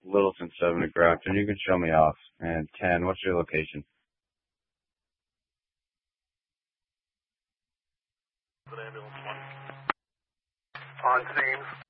Littleton 7 to Grafton. You can show me off. And 10, what's your location? Ambulance 1. On scene.